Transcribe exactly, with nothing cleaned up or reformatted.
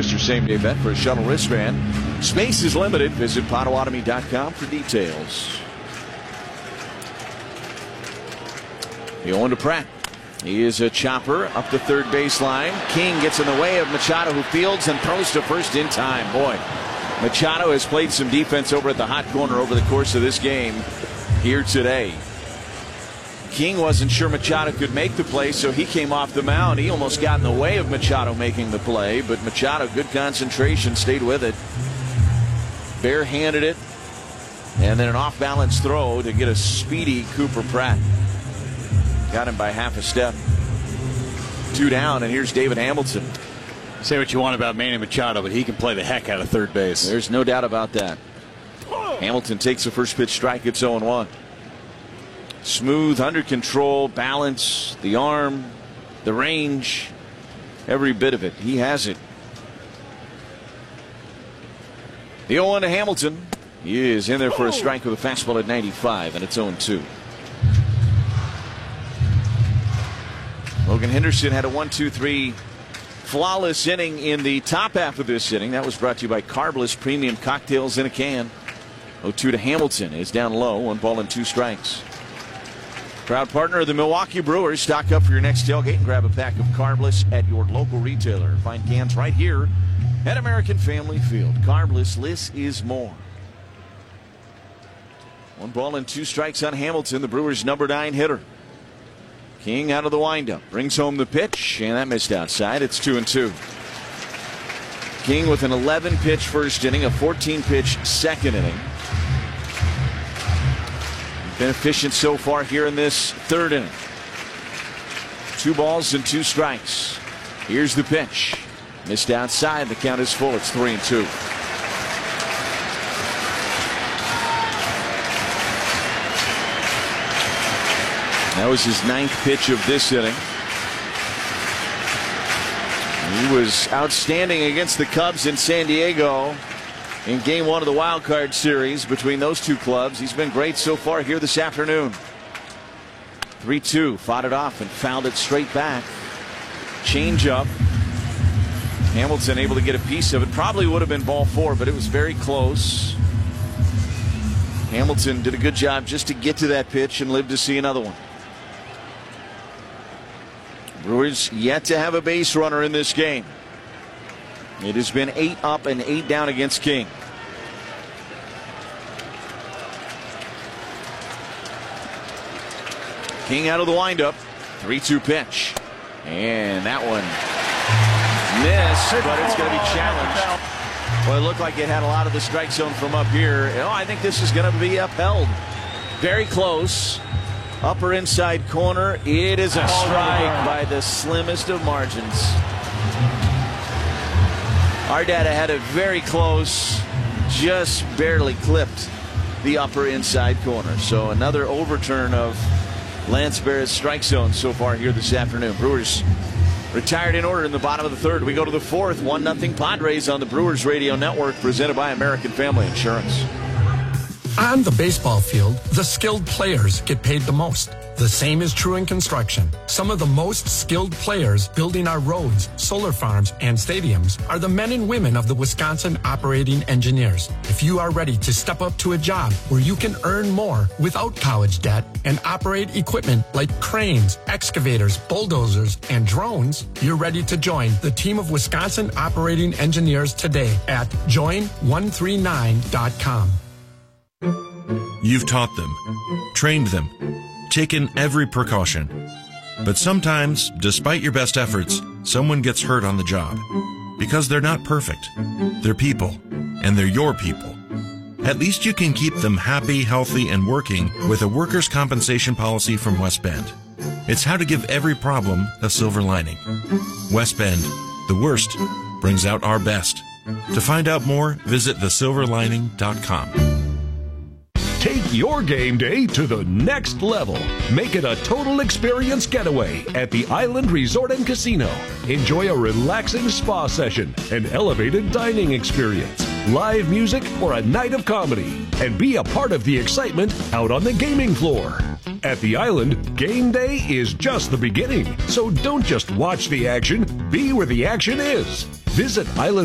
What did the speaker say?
First or same day bet for a shuttle wristband. Space is limited. Visit Potawatomi dot com for details. The oh one to Pratt. He is a chopper up the third baseline. King gets in the way of Machado, who fields and throws to first in time. Boy, Machado has played some defense over at the hot corner over the course of this game here today. King wasn't sure Machado could make the play, so he came off the mound. He almost got in the way of Machado making the play, but Machado, good concentration, stayed with it. Barehanded it, and then an off-balance throw to get a speedy Cooper Pratt. Got him by half a step. Two down, and here's David Hamilton. Say what you want about Manny Machado, but he can play the heck out of third base. There's no doubt about that. Hamilton takes the first pitch strike. It's oh one. Smooth, under control, balance, the arm, the range, every bit of it. He has it. The oh one to Hamilton. He is in there for a strike with a fastball at ninety-five, and it's oh two. Logan Henderson had a one two three flawless inning in the top half of this inning. That was brought to you by Carbliss Premium Cocktails in a Can. oh two to Hamilton is down low, one ball and two strikes. Proud partner of the Milwaukee Brewers. Stock up for your next tailgate and grab a pack of Carbliss at your local retailer. Find cans right here at American Family Field. Carbliss, less is more. One ball and two strikes on Hamilton, the Brewers' number nine hitter. King out of the windup, brings home the pitch, and that missed outside. It's two and two. King with an eleven pitch first inning, a fourteen pitch second inning. Been efficient so far here in this third inning. Two balls and two strikes. Here's the pitch. Missed outside. The count is full. It's three and two. That was his ninth pitch of this inning. He was outstanding against the Cubs in San Diego in game one of the wild card series between those two clubs. He's been great so far here this afternoon. three two, fought it off and fouled it straight back. Change up. Hamilton able to get a piece of it. Probably would have been ball four, but it was very close. Hamilton did a good job just to get to that pitch and live to see another one. Brewers yet to have a base runner in this game. It has been eight up and eight down against King. King out of the windup. three two pitch. And that one missed, but it's going to be challenged. Well, it looked like it had a lot of the strike zone from up here. Oh, I think this is going to be upheld. Very close. Upper inside corner. It is a strike by the slimmest of margins. Our data had it very close, just barely clipped the upper inside corner. So another overturn of Lance Barrett's strike zone so far here this afternoon. Brewers retired in order in the bottom of the third. We go to the fourth. one nothing Padres on the Brewers Radio Network, presented by American Family Insurance. On the baseball field, the skilled players get paid the most. The same is true in construction. Some of the most skilled players building our roads, solar farms, and stadiums are the men and women of the Wisconsin Operating Engineers. If you are ready to step up to a job where you can earn more without college debt and operate equipment like cranes, excavators, bulldozers, and drones, you're ready to join the team of Wisconsin Operating Engineers today at join one three nine dot com. You've taught them, trained them, taken every precaution. But sometimes, despite your best efforts, someone gets hurt on the job. Because they're not perfect. They're people, and they're your people. At least you can keep them happy, healthy, and working with a workers' compensation policy from West Bend. It's how to give every problem a silver lining. West Bend, the worst, brings out our best. To find out more, visit the silver lining dot com. Take your game day to the next level. Make it a total experience getaway at the Island Resort and Casino. Enjoy a relaxing spa session, an elevated dining experience, live music, or a night of comedy. And be a part of the excitement out on the gaming floor. At the Island, game day is just the beginning. So don't just watch the action, be where the action is. Visit Island